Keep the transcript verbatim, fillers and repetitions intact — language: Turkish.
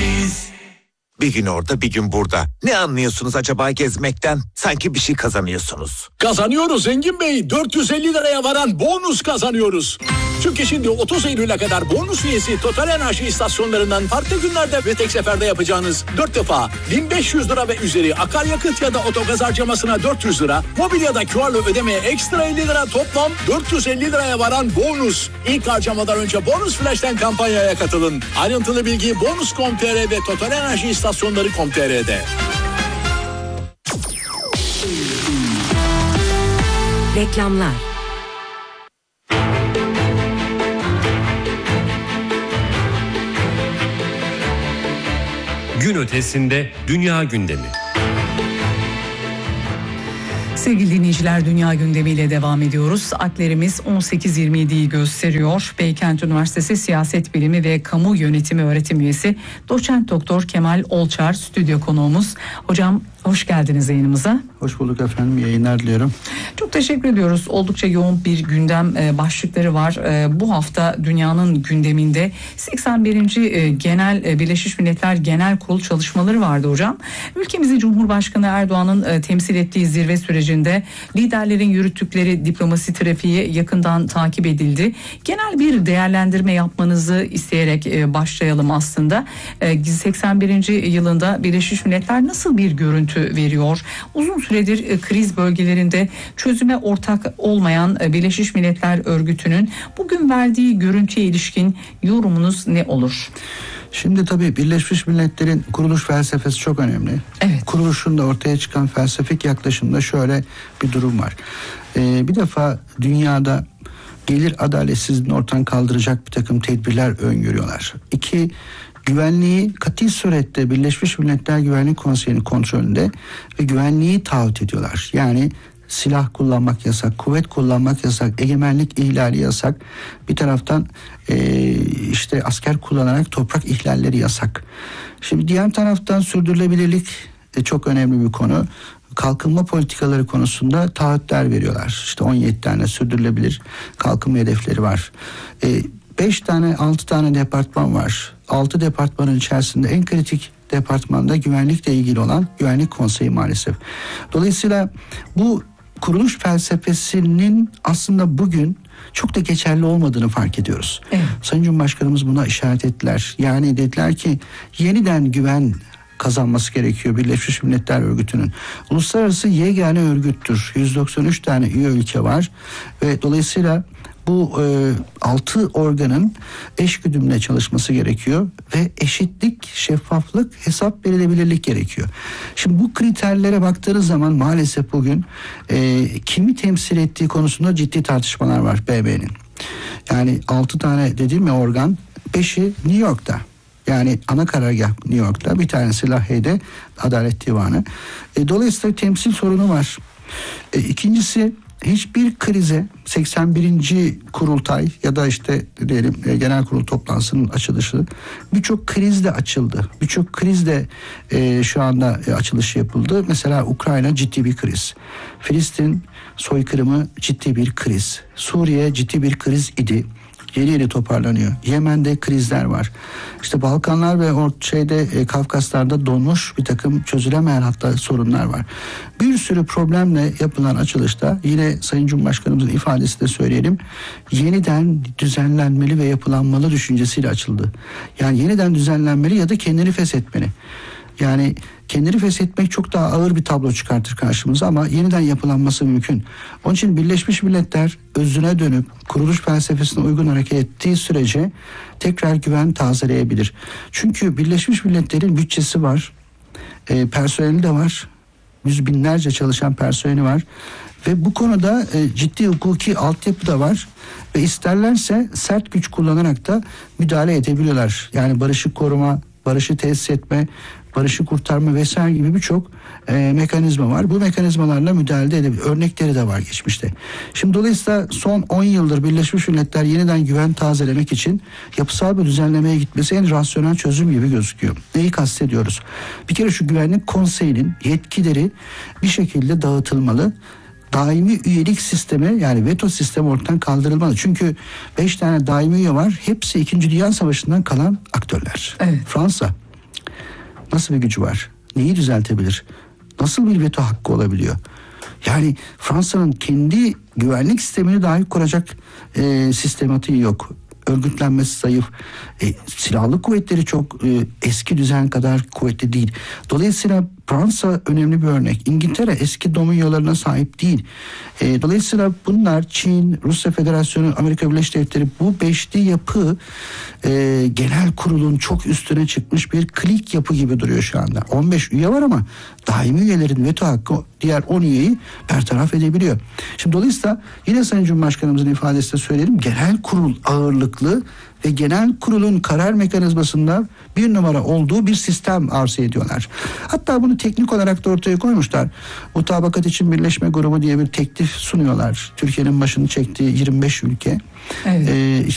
Bir gün orada bir gün burada. Ne anlıyorsunuz acaba gezmekten? Sanki bir şey kazanıyorsunuz. Kazanıyoruz Engin Bey. dört yüz elli liraya varan bonus kazanıyoruz. Çünkü şimdi otuz Eylül'e kadar bonus üyesi Total Enerji istasyonlarından farklı günlerde ve tek seferde yapacağınız dört defa bin beş yüz lira ve üzeri akaryakıt ya da otogaz harcamasına dört yüz lira, mobilyada Q R'lı ödemeye ekstra elli lira, toplam dört yüz elli liraya varan bonus. İlk harcamadan önce Bonus Flash'ten kampanyaya katılın. Ayrıntılı bilgi bonus nokta com nokta tr ve Total Enerji istasyonları nokta com nokta tr'de. Reklamlar. Gün ötesinde dünya gündemi. Sevgili dinleyiciler, dünya gündemiyle devam ediyoruz. Saatlerimiz on sekiz yirmi yediyi gösteriyor. Beykent Üniversitesi Siyaset Bilimi ve Kamu Yönetimi öğretim üyesi Doçent Doktor Kemal Olçar stüdyo konuğumuz. Hocam hoş geldiniz yayınımıza. Hoş bulduk efendim, yayınlar diliyorum. Çok teşekkür ediyoruz. Oldukça yoğun bir gündem başlıkları var. Bu hafta dünyanın gündeminde seksen birinci Genel Birleşmiş Milletler Genel Kurulu çalışmaları vardı hocam. Ülkemizi Cumhurbaşkanı Erdoğan'ın temsil ettiği zirve sürecinde liderlerin yürüttükleri diplomasi trafiği yakından takip edildi. Genel bir değerlendirme yapmanızı isteyerek başlayalım aslında. seksen birinci yılında Birleşmiş Milletler nasıl bir görüntü veriyor? Uzun süredir kriz bölgelerinde çözüme ortak olmayan Birleşmiş Milletler Örgütü'nün bugün verdiği görüntüye ilişkin yorumunuz ne olur? Şimdi tabii Birleşmiş Milletler'in kuruluş felsefesi çok önemli. Evet. Kuruluşunda ortaya çıkan felsefik yaklaşımda şöyle bir durum var. Ee, bir defa dünyada gelir adaletsizliğini ortadan kaldıracak bir takım tedbirler öngörüyorlar. İki, güvenliği kati surette Birleşmiş Milletler Güvenlik Konseyi'nin kontrolünde ve güvenliği taahhüt ediyorlar. Yani silah kullanmak yasak, kuvvet kullanmak yasak, egemenlik ihlali yasak. Bir taraftan e, işte asker kullanarak toprak ihlalleri yasak. Şimdi diğer taraftan sürdürülebilirlik e, çok önemli bir konu. Kalkınma politikaları konusunda taahhütler veriyorlar. İşte on yedi tane sürdürülebilir kalkınma hedefleri var. E, beş tane altı tane departman var. altı departmanın içerisinde en kritik departmanda güvenlikle ilgili olan Güvenlik Konseyi maalesef. Dolayısıyla bu kuruluş felsefesinin aslında bugün çok da geçerli olmadığını fark ediyoruz. Evet. Sayın Cumhurbaşkanımız buna işaret ettiler. Yani dediler ki yeniden güven kazanması gerekiyor Birleşmiş Milletler Örgütü'nün. Uluslararası yegane örgüttür. yüz doksan üç tane üye ülke var ve dolayısıyla bu e, altı organın eşgüdümle çalışması gerekiyor ve eşitlik, şeffaflık, hesap verilebilirlik gerekiyor. Şimdi bu kriterlere baktığınız zaman maalesef bugün e, kimi temsil ettiği konusunda ciddi tartışmalar var B M'nin. Yani altı tane dediğim ya organ, beşi New York'ta. Yani ana karargah New York'ta, bir tanesi Lahey'de Adalet Divanı. E, dolayısıyla temsil sorunu var. E, ikincisi hiçbir krize seksen birinci kurultay ya da işte diyelim e, genel kurul toplantısının açılışı birçok krizle açıldı. Birçok krizle e, şu anda e, açılışı yapıldı. Mesela Ukrayna ciddi bir kriz. Filistin soykırımı ciddi bir kriz. Suriye ciddi bir kriz idi. Yeni yeni toparlanıyor. Yemen'de krizler var. İşte Balkanlar ve or- şeyde e, Kafkaslar'da donmuş bir takım çözülemeyen hatta sorunlar var. Bir sürü problemle yapılan açılışta yine Sayın Cumhurbaşkanımızın ifadesi de söyleyelim. Yeniden düzenlenmeli ve yapılanmalı düşüncesiyle açıldı. Yani yeniden düzenlenmeli ya da kendini feshetmeli. Yani kendini feshetmek çok daha ağır bir tablo çıkartır karşımıza ama yeniden yapılanması mümkün. Onun için Birleşmiş Milletler özüne dönüp kuruluş felsefesine uygun hareket ettiği sürece tekrar güven tazeleyebilir. Çünkü Birleşmiş Milletler'in bütçesi var, e, personeli de var, yüz binlerce çalışan personeli var ve bu konuda e, ciddi hukuki altyapı da var ve isterlerse sert güç kullanarak da müdahale edebiliyorlar. Yani barışı koruma, barışı tesis etme, barışı kurtarma vesaire gibi birçok e, mekanizma var. Bu mekanizmalarla müdahale edebilir. Örnekleri de var geçmişte. Şimdi dolayısıyla son on yıldır Birleşmiş Milletler yeniden güven tazelemek için yapısal bir düzenlemeye gitmesi en rasyonel çözüm gibi gözüküyor. Neyi kastediyoruz? Bir kere şu Güvenlik Konseyi'nin yetkileri bir şekilde dağıtılmalı. Daimi üyelik sistemi yani veto sistemi ortadan kaldırılmalı. Çünkü beş tane daimi üye var. Hepsi İkinci Dünya Savaşı'ndan kalan aktörler. Evet. Fransa, nasıl bir gücü var? Neyi düzeltebilir? Nasıl bir veto hakkı olabiliyor? Yani Fransa'nın kendi güvenlik sistemini dahi kuracak e, sistematiği yok. Örgütlenmesi zayıf. E, silahlı kuvvetleri çok e, eski düzen kadar kuvvetli değil. Dolayısıyla Fransa önemli bir örnek. İngiltere eski dominyolarına sahip değil. E, dolayısıyla bunlar Çin, Rusya Federasyonu, Amerika Birleşik Devletleri, bu beşli yapı e, genel kurulun çok üstüne çıkmış bir klik yapı gibi duruyor şu anda. on beş üye var ama daimi üyelerin veto hakkı diğer on üyeyi bertaraf edebiliyor. Şimdi dolayısıyla yine Sayın Cumhurbaşkanımızın ifadesiyle söyleyelim, genel kurul ağırlıklı ve genel kurulun karar mekanizmasında bir numara olduğu bir sistem arzu ediyorlar. Hatta bunu teknik olarak da ortaya koymuşlar. Mutabakat için Birleşme Grubu diye bir teklif sunuyorlar. Türkiye'nin başını çektiği yirmi beş ülke. Evet. Ee, işte